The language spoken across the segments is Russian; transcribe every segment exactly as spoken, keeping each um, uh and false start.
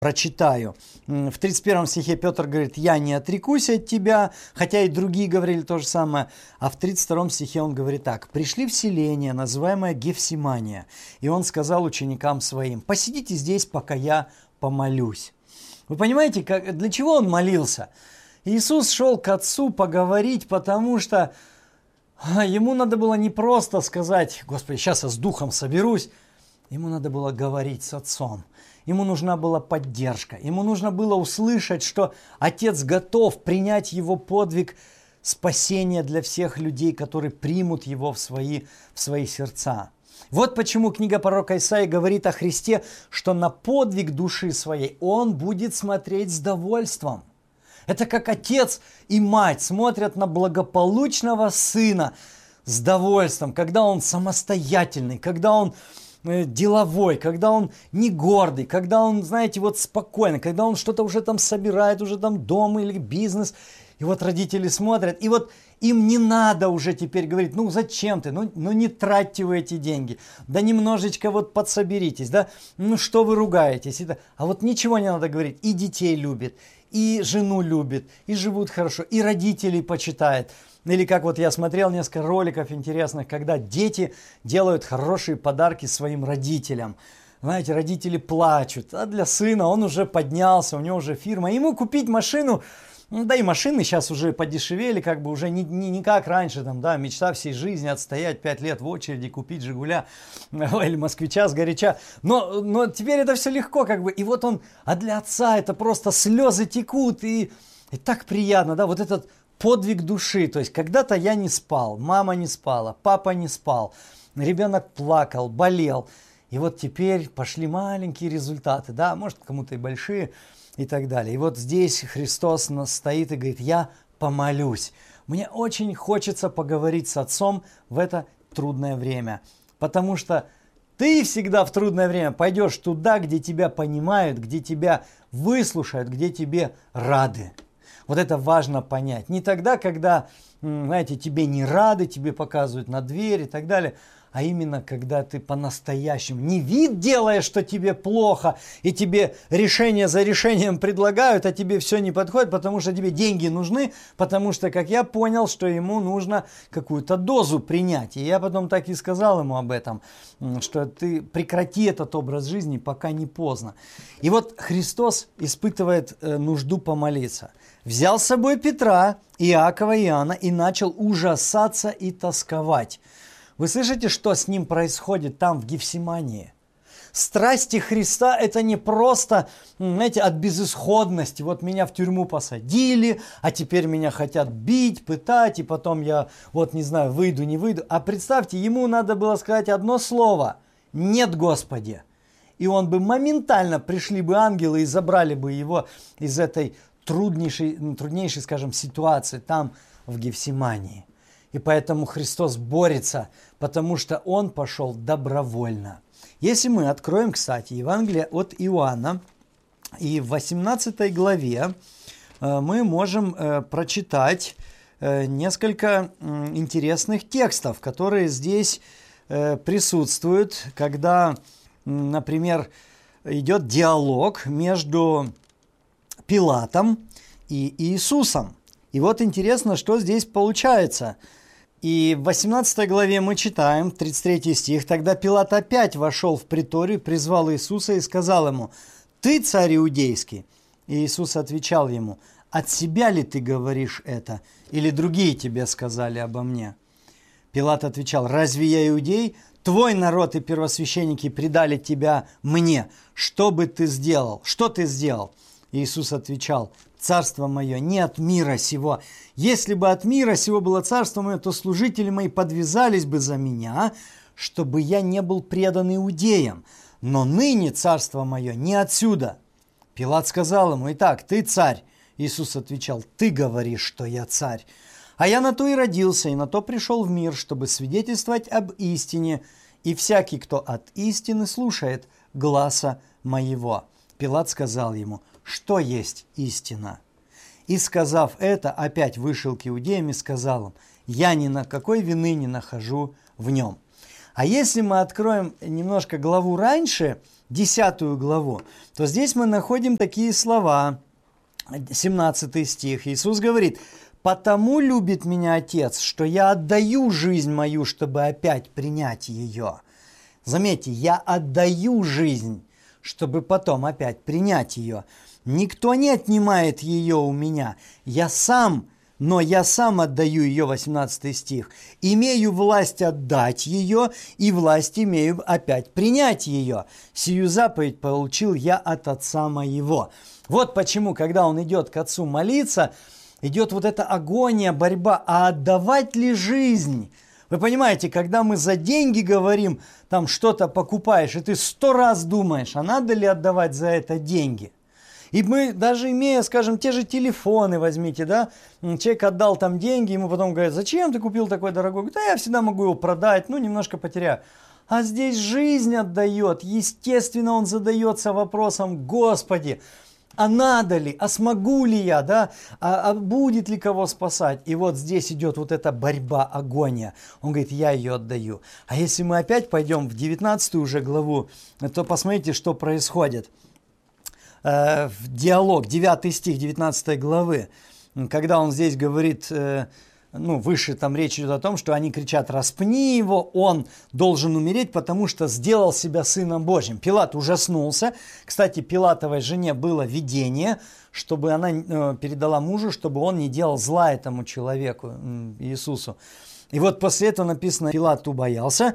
Прочитаю. В тридцать первом стихе Петр говорит: «Я не отрекусь от тебя», хотя и другие говорили то же самое. А в тридцать втором стихе он говорит так: «Пришли в селение, называемое Гефсимания, и он сказал ученикам своим: посидите здесь, пока я помолюсь». Вы понимаете, как, для чего он молился? Иисус шел к Отцу поговорить, потому что ему надо было не просто сказать: «Господи, сейчас я с духом соберусь». Ему надо было говорить с Отцом. Ему нужна была поддержка. Ему нужно было услышать, что Отец готов принять его подвиг спасения для всех людей, которые примут его в свои, в свои сердца. Вот почему книга пророка Исаии говорит о Христе, что на подвиг души своей он будет смотреть с довольством. Это как отец и мать смотрят на благополучного сына с довольством, когда он самостоятельный, когда он деловой, когда он не гордый, когда он, знаете, вот спокойный, когда он что-то уже там собирает, уже там дом или бизнес. И вот родители смотрят, и вот им не надо уже теперь говорить: ну зачем ты, ну, ну не тратьте вы эти деньги, да немножечко вот подсоберитесь, да, ну что вы ругаетесь. А вот ничего не надо говорить, и детей любит, и жену любит, и живут хорошо, и родителей почитает. Или как вот я смотрел несколько роликов интересных, когда дети делают хорошие подарки своим родителям. Знаете, родители плачут, а для сына он уже поднялся, у него уже фирма. Ему купить машину, ну, да и машины сейчас уже подешевели, как бы уже не, не, не как раньше, там, да, мечта всей жизни отстоять пять лет в очереди, купить «Жигуля» или «Москвича» сгоряча. Но, но теперь это все легко, как бы, и вот он, а для отца это просто слезы текут, и, и так приятно, да, вот этот подвиг души. То есть когда-то я не спал, мама не спала, папа не спал, ребенок плакал, болел. И вот теперь пошли маленькие результаты, да, может кому-то и большие и так далее. И вот здесь Христос стоит и говорит: я помолюсь. Мне очень хочется поговорить с Отцом в это трудное время, потому что ты всегда в трудное время пойдешь туда, где тебя понимают, где тебя выслушают, где тебе рады. Вот это важно понять. Не тогда, когда, знаете, тебе не рады, тебе показывают на дверь и так далее, а именно когда ты по-настоящему не вид делаешь, что тебе плохо, и тебе решение за решением предлагают, а тебе все не подходит, потому что тебе деньги нужны, потому что, как я понял, что ему нужно какую-то дозу принять. И я потом так и сказал ему об этом, что ты прекрати этот образ жизни, пока не поздно. И вот Христос испытывает нужду помолиться. Взял с собой Петра, Иакова и Иоанна и начал ужасаться и тосковать. Вы слышите, что с ним происходит там, в Гефсимании? Страсти Христа – это не просто, знаете, от безысходности. Вот меня в тюрьму посадили, а теперь меня хотят бить, пытать, и потом я, вот не знаю, выйду, не выйду. А представьте, ему надо было сказать одно слово – «Нет, Господи». И он бы моментально, пришли бы ангелы и забрали бы его из этой труднейшей, труднейшей, скажем, ситуации там, в Гефсимании. И поэтому Христос борется, потому что Он пошел добровольно. Если мы откроем, кстати, Евангелие от Иоанна, и в восемнадцатой главе мы можем прочитать несколько интересных текстов, которые здесь присутствуют, когда, например, идет диалог между Пилатом и Иисусом. И вот интересно, что здесь получается. И в восемнадцатой главе мы читаем, тридцать третий стих: «Тогда Пилат опять вошел в приторию, призвал Иисуса и сказал ему: „Ты царь иудейский?“ И Иисус отвечал ему: „От себя ли ты говоришь это, или другие тебе сказали обо мне?“ Пилат отвечал: „Разве я иудей? Твой народ и первосвященники предали тебя мне. Что бы ты сделал? Что ты сделал?“ Иисус отвечал: „Царство мое не от мира сего. Если бы от мира сего было царство мое, то служители мои подвязались бы за меня, чтобы я не был предан иудеям. Но ныне царство мое не отсюда“. Пилат сказал ему: „Итак, ты царь?“ Иисус отвечал: „Ты говоришь, что я царь. А я на то и родился, и на то пришел в мир, чтобы свидетельствовать об истине. И всякий, кто от истины слушает гласа моего“. Пилат сказал ему: „Что есть истина?“ И, сказав это, опять вышел к иудеям и сказал им: „Я ни на какой вины не нахожу в нем“. А если мы откроем немножко главу раньше, десятую главу, то здесь мы находим такие слова, семнадцатый стих. Иисус говорит: «Потому любит меня Отец, что я отдаю жизнь мою, чтобы опять принять ее». Заметьте, я отдаю жизнь, чтобы потом опять принять ее. Никто не отнимает ее у меня. Я сам, но я сам отдаю ее, восемнадцатый стих. Имею власть отдать ее, и власть имею опять принять ее. Сию заповедь получил я от Отца моего. Вот почему, когда он идет к Отцу молиться, идет вот эта агония, борьба. А отдавать ли жизнь? Вы понимаете, когда мы за деньги говорим, там что-то покупаешь, и ты сто раз думаешь, а надо ли отдавать за это деньги? И мы, даже имея, скажем, те же телефоны возьмите, да, человек отдал там деньги, ему потом говорят: зачем ты купил такой дорогой? Говорит: да я всегда могу его продать, ну немножко потеряю. А здесь жизнь отдает, естественно, он задается вопросом: Господи, а надо ли, а смогу ли я, да, а, а будет ли кого спасать? И вот здесь идет вот эта борьба, агония. Он говорит: я ее отдаю. А если мы опять пойдем в девятнадцатую уже главу, то посмотрите, что происходит. Э, в диалог, девятый стих девятнадцатой главы, когда он здесь говорит, э, ну, выше там речь идет о том, что они кричат: распни его, он должен умереть, потому что сделал себя сыном Божьим. Пилат ужаснулся. Кстати, Пилатовой жене было видение, чтобы она э, передала мужу, чтобы он не делал зла этому человеку, э, Иисусу. И вот после этого написано: Пилат убоялся,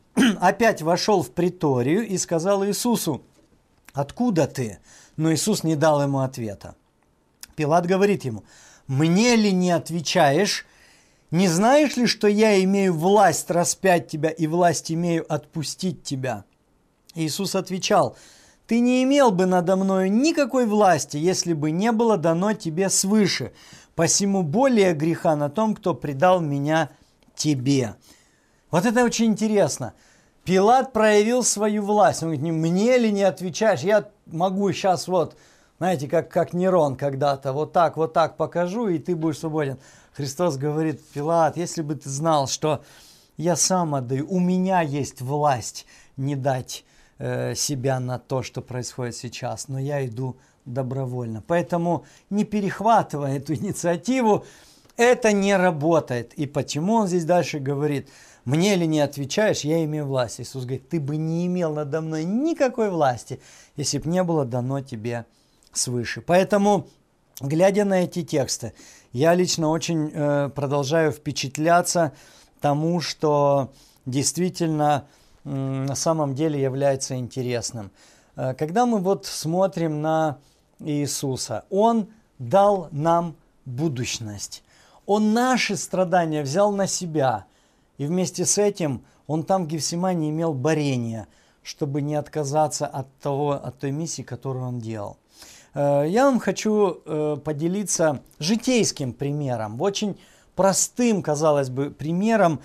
опять вошел в приторию и сказал Иисусу: откуда ты? Но Иисус не дал ему ответа. Пилат говорит ему: мне ли не отвечаешь? Не знаешь ли, что я имею власть распять тебя и власть имею отпустить тебя? Иисус отвечал: ты не имел бы надо мною никакой власти, если бы не было дано тебе свыше. Посему более греха на том, кто предал меня тебе. Вот это очень интересно. Пилат проявил свою власть. Он говорит: мне ли не отвечаешь? Я могу сейчас вот, знаете, как, как Нерон когда-то, вот так, вот так покажу, и ты будешь свободен. Христос говорит: Пилат, если бы ты знал, что я сам отдаю, у меня есть власть не дать э, себя на то, что происходит сейчас, но я иду добровольно. Поэтому не перехватывай эту инициативу, это не работает. И почему он здесь дальше говорит: мне ли не отвечаешь, я имею власть. Иисус говорит: ты бы не имел надо мной никакой власти, если бы не было дано тебе свыше. Поэтому, глядя на эти тексты, я лично очень э, продолжаю впечатляться тому, что действительно э, на самом деле является интересным. Э, когда мы вот смотрим на Иисуса, Он дал нам будущность. Он наши страдания взял на себя. И вместе с этим Он там в Гефсимании имел борение, чтобы не отказаться от, того, от той миссии, которую Он делал. Я вам хочу поделиться житейским примером, очень простым, казалось бы, примером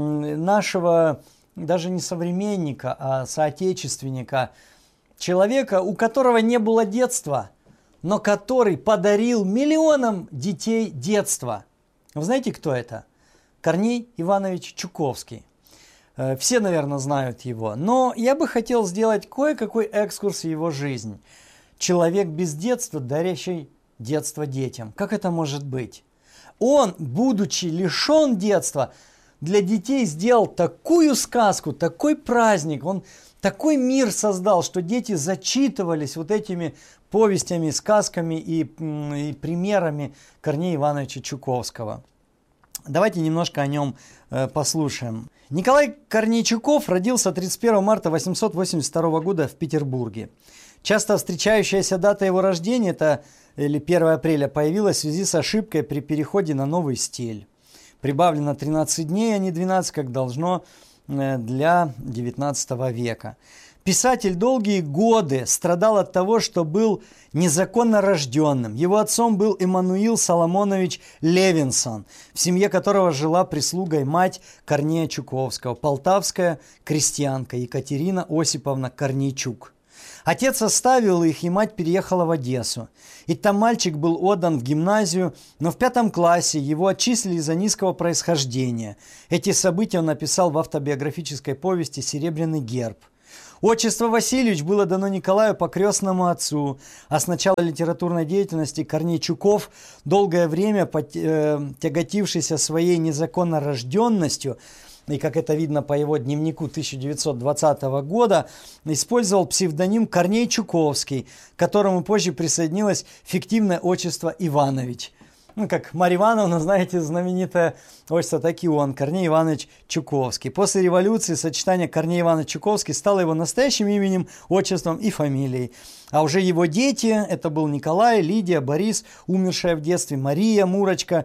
нашего даже не современника, а соотечественника, человека, у которого не было детства, но который подарил миллионам детей детство. Вы знаете, кто это? Корней Иванович Чуковский. Все, наверное, знают его, но я бы хотел сделать кое-какой экскурс в его жизнь. Человек без детства, дарящий детство детям. Как это может быть? Он, будучи лишен детства, для детей сделал такую сказку, такой праздник, он такой мир создал, что дети зачитывались вот этими повестями, сказками и, и примерами Корнея Ивановича Чуковского. Давайте немножко о нем э, послушаем. Николай Корнейчуков родился тридцать первого марта восемьсот восемьдесят второго года в Петербурге. Часто встречающаяся дата его рождения, это или первого апреля, появилась в связи с ошибкой при переходе на новый стиль. Прибавлено тринадцать дней, а не двенадцать, как должно для девятнадцатого века. Писатель долгие годы страдал от того, что был незаконно рожденным. Его отцом был Эммануил Соломонович Левинсон, в семье которого жила прислугой мать Корнея Чуковского, полтавская крестьянка Екатерина Осиповна Корнейчук. Отец оставил их, и мать переехала в Одессу. И там мальчик был отдан в гимназию, но в пятом классе его отчислили из-за низкого происхождения. Эти события он написал в автобиографической повести «Серебряный герб». Отчество Васильевич было дано Николаю по крестному отцу, а с начала литературной деятельности Корней Чуков, долгое время тяготившийся своей незаконно рожденностью, и, как это видно по его дневнику тысяча девятьсот двадцатого года, использовал псевдоним Корней Чуковский, к которому позже присоединилось фиктивное отчество Иванович. Ну, как Марья Ивановна, знаете, знаменитое отчество, так и он, Корней Иванович Чуковский. После революции сочетание Корней Иванович Чуковский стало его настоящим именем, отчеством и фамилией. А уже его дети, это был Николай, Лидия, Борис, умершая в детстве, Мария, Мурочка,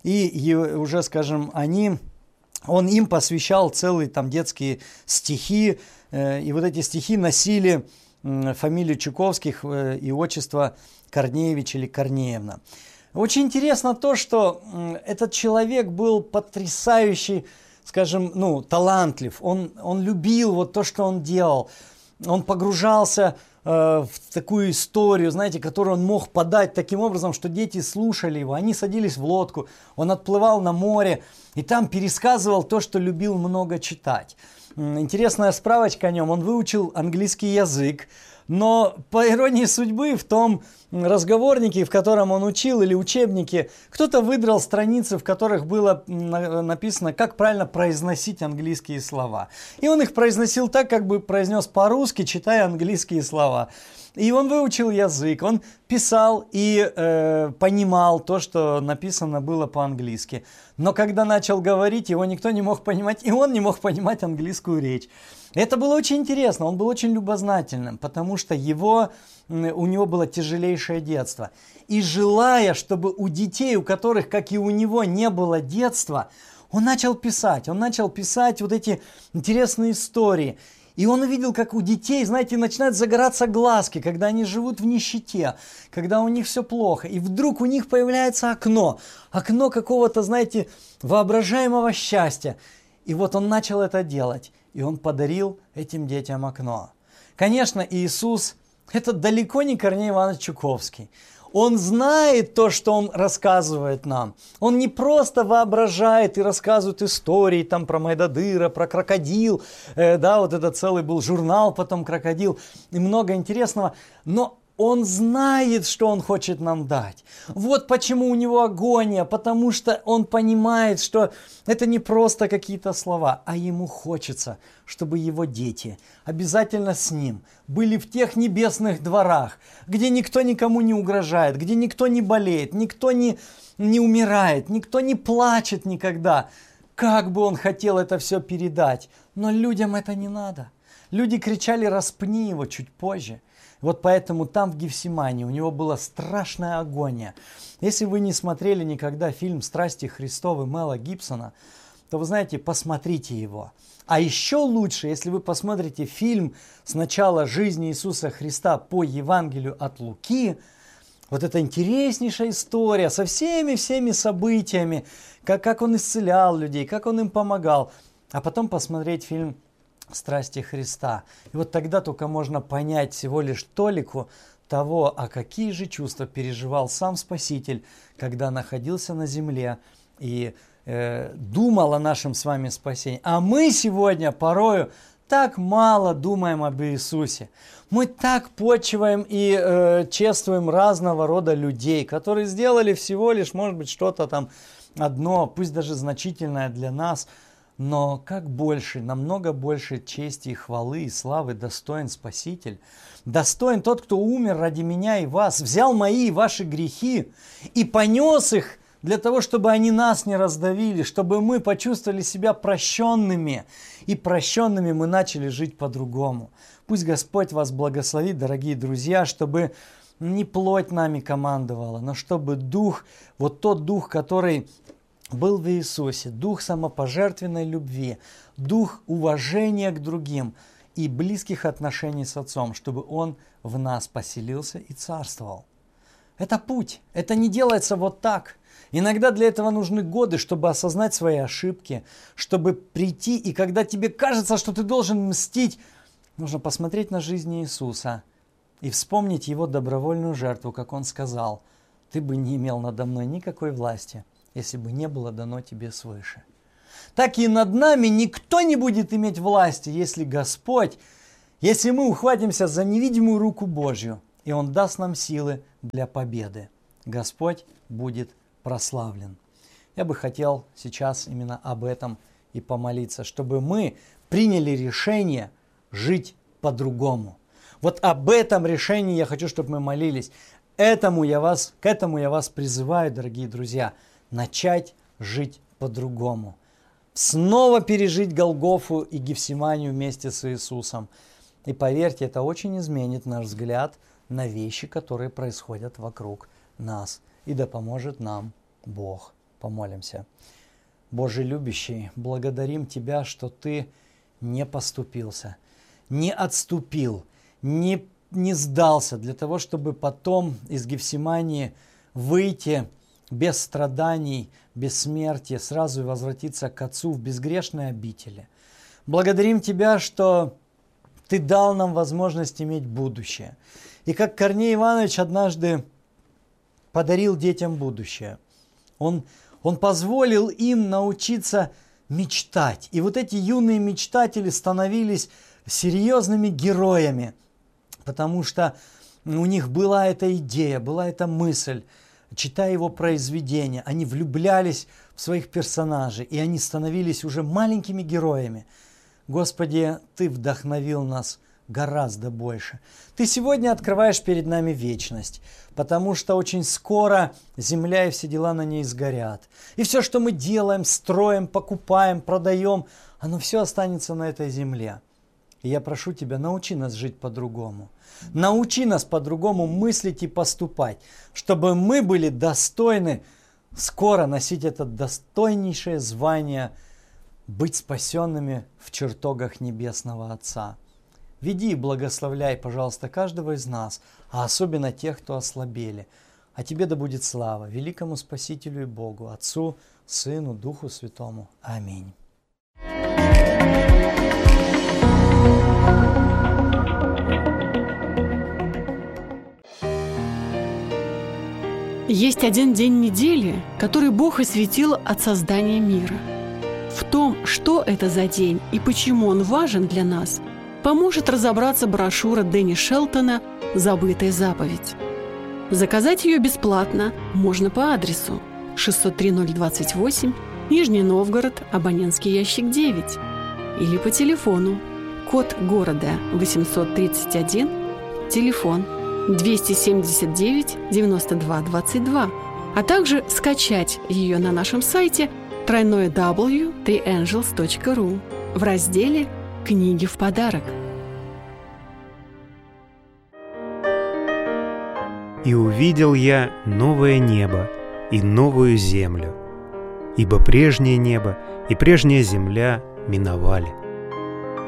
и уже, скажем, они, он им посвящал целые там детские стихи, и вот эти стихи носили фамилию Чуковских и отчество Корнеевич или Корнеевна. Очень интересно то, что этот человек был потрясающий, скажем, ну, талантлив. Он, он любил вот то, что он делал. Он погружался э, в такую историю, знаете, которую он мог подать таким образом, что дети слушали его. Они садились в лодку, он отплывал на море и там пересказывал то, что любил много читать. Интересная справочка о нем. Он выучил английский язык. Но, по иронии судьбы, в том разговорнике, в котором он учил, или учебнике, кто-то выдрал страницы, в которых было написано, как правильно произносить английские слова. И он их произносил так, как бы произнес по-русски, читая английские слова. И он выучил язык, он писал и э, понимал то, что написано было по-английски. Но когда начал говорить, его никто не мог понимать, и он не мог понимать английскую речь. Это было очень интересно, он был очень любознательным, потому что его, у него было тяжелейшее детство. И желая, чтобы у детей, у которых, как и у него, не было детства, он начал писать, он начал писать вот эти интересные истории. И он увидел, как у детей, знаете, начинают загораться глазки, когда они живут в нищете, когда у них все плохо. И вдруг у них появляется окно, окно какого-то, знаете, воображаемого счастья. И вот он начал это делать, и он подарил этим детям окно. Конечно, Иисус – это далеко не Корней Иванович Чуковский. Он знает то, что он рассказывает нам. Он не просто воображает и рассказывает истории там про Мойдодыра, про крокодил. Э, да, вот это целый был журнал потом «Крокодил» и много интересного. Но он знает, что он хочет нам дать. Вот почему у него агония, потому что он понимает, что это не просто какие-то слова, а ему хочется, чтобы его дети обязательно с ним были в тех небесных дворах, где никто никому не угрожает, где никто не болеет, никто не, не умирает, никто не плачет никогда. Как бы он хотел это все передать, но людям это не надо. Люди кричали «распни его» чуть позже. Вот поэтому там, в Гефсимании, у него была страшная агония. Если вы не смотрели никогда фильм «Страсти Христовы» Мела Гибсона, то вы знаете, посмотрите его. А еще лучше, если вы посмотрите фильм с начала жизни Иисуса Христа по Евангелию от Луки, вот эта интереснейшая история со всеми-всеми событиями, как, как он исцелял людей, как он им помогал. А потом посмотреть фильм «Страсти Христа». И вот тогда только можно понять всего лишь толику того, а какие же чувства переживал сам Спаситель, когда находился на земле и э, думал о нашем с вами спасении. А мы сегодня порою так мало думаем об Иисусе. Мы так почиваем и э, чествуем разного рода людей, которые сделали всего лишь, может быть, что-то там одно, пусть даже значительное для нас. Но как больше, намного больше чести и хвалы и славы достоин Спаситель. Достоин тот, кто умер ради меня и вас, взял мои и ваши грехи и понес их для того, чтобы они нас не раздавили, чтобы мы почувствовали себя прощенными. И прощенными мы начали жить по-другому. Пусть Господь вас благословит, дорогие друзья, чтобы не плоть нами командовала, но чтобы Дух, вот тот Дух, который был в Иисусе, дух самопожертвенной любви, дух уважения к другим и близких отношений с Отцом, чтобы Он в нас поселился и царствовал. Это путь, это не делается вот так. Иногда для этого нужны годы, чтобы осознать свои ошибки, чтобы прийти, и когда тебе кажется, что ты должен мстить, нужно посмотреть на жизнь Иисуса и вспомнить Его добровольную жертву, как Он сказал: «Ты бы не имел надо мной никакой власти, если бы не было дано тебе свыше». Так и над нами никто не будет иметь власти, если Господь, если мы ухватимся за невидимую руку Божью, и Он даст нам силы для победы. Господь будет прославлен. Я бы хотел сейчас именно об этом и помолиться, чтобы мы приняли решение жить по-другому. Вот об этом решении я хочу, чтобы мы молились. Этому я вас, к этому я вас призываю, дорогие друзья, начать жить по-другому. Снова пережить Голгофу и Гефсиманию вместе с Иисусом. И поверьте, это очень изменит наш взгляд на вещи, которые происходят вокруг нас. И да поможет нам Бог. Помолимся. Боже любящий, благодарим Тебя, что Ты не поступился, не отступил, не, не сдался для того, чтобы потом из Гефсимании выйти без страданий, без смерти, сразу и возвратиться к Отцу в безгрешной обители. Благодарим Тебя, что Ты дал нам возможность иметь будущее. И как Корней Иванович однажды подарил детям будущее, он, он позволил им научиться мечтать. И вот эти юные мечтатели становились серьезными героями, потому что у них была эта идея, была эта мысль. Читая его произведения, они влюблялись в своих персонажей, и они становились уже маленькими героями. Господи, Ты вдохновил нас гораздо больше. Ты сегодня открываешь перед нами вечность, потому что очень скоро земля и все дела на ней сгорят. И все, что мы делаем, строим, покупаем, продаем, оно все останется на этой земле. И я прошу Тебя, научи нас жить по-другому. Научи нас по-другому мыслить и поступать, чтобы мы были достойны скоро носить это достойнейшее звание быть спасенными в чертогах Небесного Отца. Веди и благословляй, пожалуйста, каждого из нас, а особенно тех, кто ослабели. А Тебе да будет слава, великому Спасителю и Богу, Отцу, Сыну, Духу Святому. Аминь. Есть один день недели, который Бог осветил от создания мира. В том, что это за день и почему он важен для нас, поможет разобраться брошюра Дэнни Шелтона «Забытая заповедь». Заказать ее бесплатно можно по адресу шестьсот три ноль двадцать восемь, Нижний Новгород, абонентский ящик девять, или по телефону, код города восемьсот тридцать один, телефон двести семьдесят девять девяносто два двадцать два, а также скачать ее на нашем сайте дабл ю дабл ю дабл ю точка три энджелс точка ру в разделе «Книги в подарок». «И увидел я новое небо и новую землю, ибо прежнее небо и прежняя земля миновали,